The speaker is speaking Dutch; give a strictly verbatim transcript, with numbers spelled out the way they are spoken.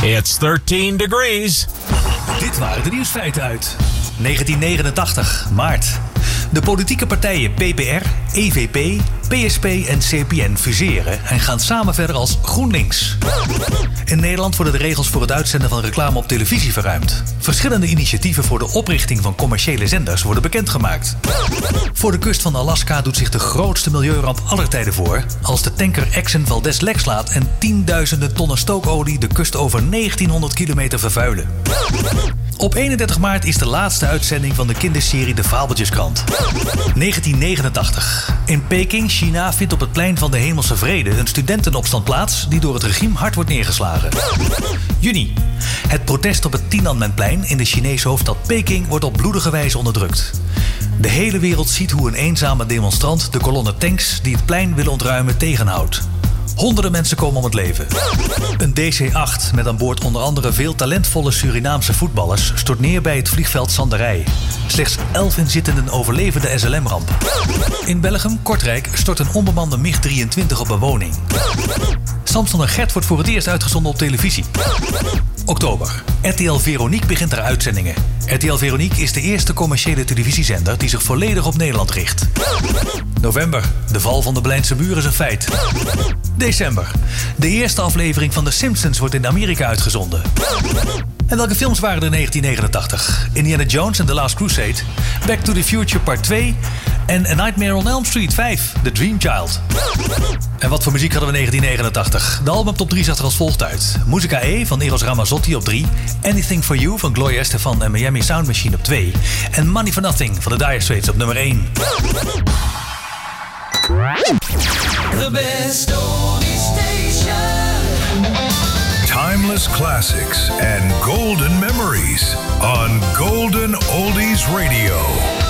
It's thirteen degrees. Dit waren de nieuwsfeiten uit negentien negenentachtig, maart. De politieke partijen P P R, E V P, P S P en C P N fuseren en gaan samen verder als GroenLinks. In Nederland worden de regels voor het uitzenden van reclame op televisie verruimd. Verschillende initiatieven voor de oprichting van commerciële zenders worden bekendgemaakt. Voor de kust van Alaska doet zich de grootste milieuramp aller tijden voor als de tanker Exxon Valdez lek slaat en tienduizenden tonnen stookolie de kust over negentienhonderd kilometer vervuilen. Op eenendertig maart is de laatste uitzending van de kinderserie De Fabeltjeskrant. negentien negenentachtig. In Peking, China, vindt op het plein van de Hemelse Vrede een studentenopstand plaats die door het regime hard wordt neergeslagen. Juni. Het protest op het Tiananmenplein in de Chinese hoofdstad Peking wordt op bloedige wijze onderdrukt. De hele wereld ziet hoe een eenzame demonstrant de kolonne tanks die het plein willen ontruimen tegenhoudt. Honderden mensen komen om het leven. Een D C acht met aan boord onder andere veel talentvolle Surinaamse voetballers stort neer bij het vliegveld Sandarij. Slechts elf inzittenden overleven de S L M-ramp. In Belgium, Kortrijk, stort een onbemande MiG drieëntwintig op een woning. Samson en Gert wordt voor het eerst uitgezonden op televisie. Oktober. R T L Veronique begint haar uitzendingen. R T L Veronique is de eerste commerciële televisiezender die zich volledig op Nederland richt. November. De val van de Berlijnse muur is een feit. December. De eerste aflevering van The Simpsons wordt in Amerika uitgezonden. En welke films waren er in negentien negenentachtig? Indiana Jones and the Last Crusade, Back to the Future Part twee en A Nightmare on Elm Street vijf, The Dream Child. En wat voor muziek hadden we in negentien negenentachtig? De album top drie zag er als volgt uit. Musica E van Eros Ramazzotti op drie, Anything for You van Gloria Estefan en Miami Sound Machine op twee en Money for Nothing van de Dire Straits op nummer één. The best oldies station. Timeless classics and golden memories on Golden Oldies Radio.